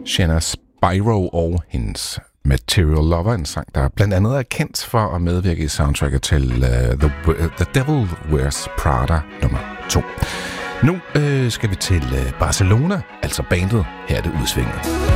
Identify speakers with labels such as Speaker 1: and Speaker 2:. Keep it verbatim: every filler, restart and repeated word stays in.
Speaker 1: Shanna Spyro og hendes Material Lover, en sang, der blandt andet er kendt for at medvirke i soundtracket til uh, The, The Devil Wears Prada nummer to. Nu øh, skal vi til øh, Barcelona, altså bandet. Her er det udsvinget.